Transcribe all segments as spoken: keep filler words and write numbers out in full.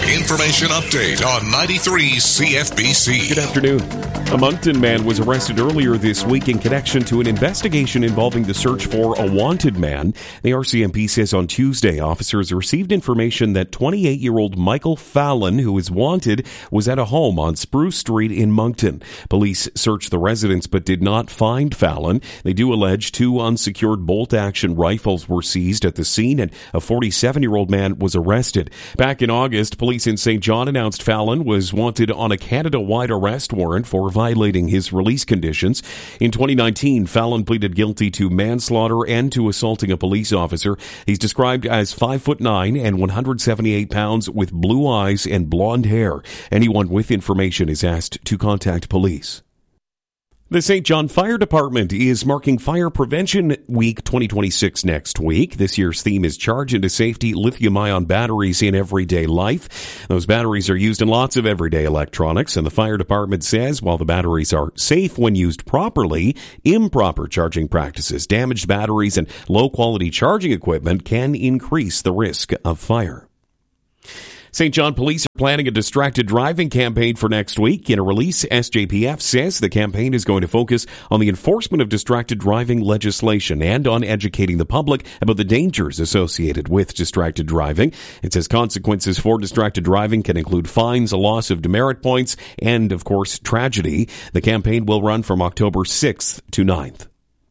Information update on ninety-three C F B C. Good afternoon. A Moncton man was arrested earlier this week in connection to an investigation involving the search for a wanted man. The R C M P says on Tuesday, officers received information that twenty-eight-year-old Michael Fallon, who is wanted, was at a home on Spruce Street in Moncton. Police searched the residence but did not find Fallon. They do allege two unsecured bolt-action rifles were seized at the scene, and a forty-seven-year-old man was arrested. Back in August, police in Saint John announced Fallon was wanted on a Canada-wide arrest warrant for violating his release conditions. In twenty nineteen, Fallon pleaded guilty to manslaughter and to assaulting a police officer. He's described as five foot nine and one hundred seventy-eight pounds with blue eyes and blonde hair. Anyone with information is asked to contact police. The Saint John Fire Department is marking Fire Prevention Week twenty twenty-six next week. This year's theme is Charge into Safety, Lithium-Ion Batteries in Everyday Life. Those batteries are used in lots of everyday electronics, and the fire department says while the batteries are safe when used properly, improper charging practices, damaged batteries, and low-quality charging equipment can increase the risk of fire. Saint John Police are planning a distracted driving campaign for next week. In a release, S J P F says the campaign is going to focus on the enforcement of distracted driving legislation and on educating the public about the dangers associated with distracted driving. It says consequences for distracted driving can include fines, a loss of demerit points, and, of course, tragedy. The campaign will run from October sixth to ninth.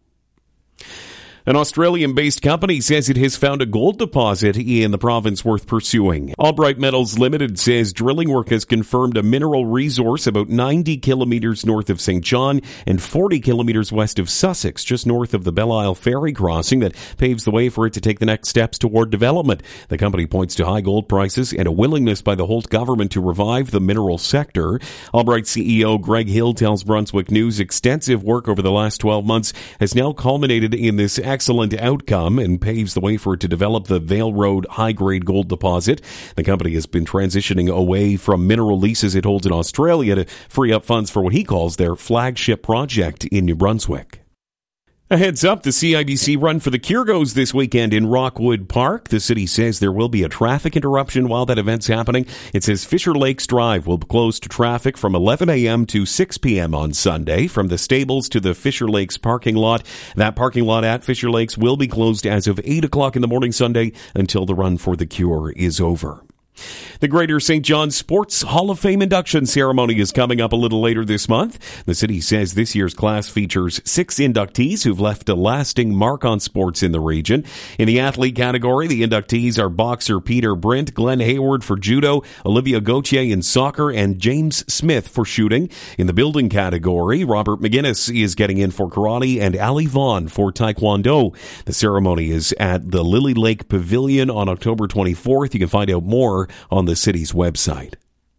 An Australian-based company says it has found a gold deposit in the province worth pursuing. Albright Metals Limited says drilling work has confirmed a mineral resource about ninety kilometers north of Saint John and forty kilometers west of Sussex, just north of the Belle Isle ferry crossing that paves the way for it to take the next steps toward development. The company points to high gold prices and a willingness by the Holt government to revive the mineral sector. Albright C E O Greg Hill tells Brunswick News extensive work over the last twelve months has now culminated in this excellent outcome and paves the way for it to develop the Vale Road high-grade gold deposit. The company has been transitioning away from mineral leases it holds in Australia to free up funds for what he calls their flagship project in New Brunswick. A heads up, the C I B C Run for the Cure goes this weekend in Rockwood Park. The city says there will be a traffic interruption while that event's happening. It says Fisher Lakes Drive will close to traffic from eleven a.m. to six p.m. on Sunday from the stables to the Fisher Lakes parking lot. That parking lot at Fisher Lakes will be closed as of eight o'clock in the morning Sunday until the Run for the Cure is over. The Greater Saint John Sports Hall of Fame induction ceremony is coming up a little later this month. The city says this year's class features six inductees who've left a lasting mark on sports in the region. In the athlete category, the inductees are boxer Peter Brint, Glenn Hayward for judo, Olivia Gauthier in soccer, and James Smith for shooting. In the building category, Robert McGinnis is getting in for karate and Ali Vaughn for taekwondo. The ceremony is at the Lily Lake Pavilion on October twenty-fourth. You can find out more on the city's website.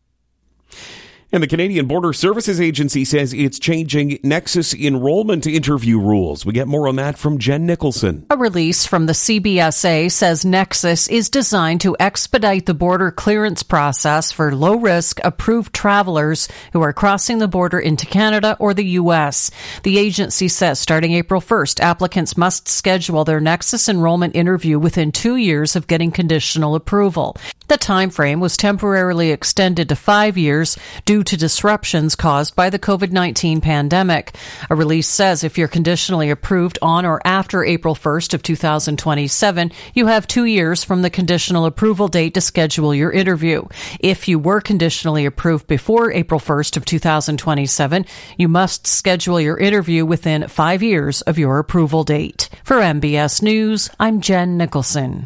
And the Canadian Border Services Agency says it's changing Nexus enrollment interview rules. We get more on that from Jen Nicholson. A release from the C B S A says Nexus is designed to expedite the border clearance process for low-risk, approved travelers who are crossing the border into Canada or the U S. The agency says starting April first, applicants must schedule their Nexus enrollment interview within two years of getting conditional approval. The time frame was temporarily extended to five years due to disruptions caused by the covid nineteen pandemic. A release says if you're conditionally approved on or after April first of two thousand twenty-seven, you have two years from the conditional approval date to schedule your interview. If you were conditionally approved before April first of two thousand twenty-seven, you must schedule your interview within five years of your approval date. For M B S News, I'm Jen Nicholson.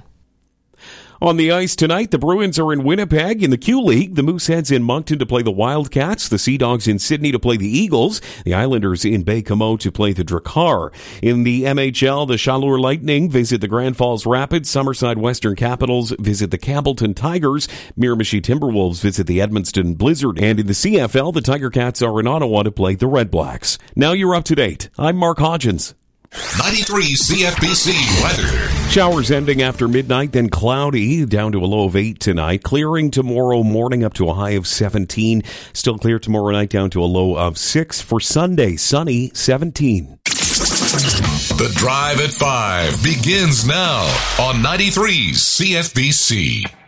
On the ice tonight, the Bruins are in Winnipeg. In the Q League, the Mooseheads in Moncton to play the Wildcats, the Sea Dogs in Sydney to play the Eagles, the Islanders in Baie-Comeau to play the Drakkar. In the M H L, the Chaleur Lightning visit the Grand Falls Rapids, Summerside Western Capitals visit the Campbellton Tigers, Miramichi Timberwolves visit the Edmundston Blizzard, and in the C F L, the Tiger Cats are in Ottawa to play the Red Blacks. Now you're up to date. I'm Mark Hodgins. ninety-three C F B C weather. Showers ending after midnight, then cloudy, down to a low of eight tonight. Clearing tomorrow morning up to a high of seventeen. Still clear tomorrow night down to a low of six. For Sunday, sunny, seventeen. The Drive at five begins now on ninety-three C F B C.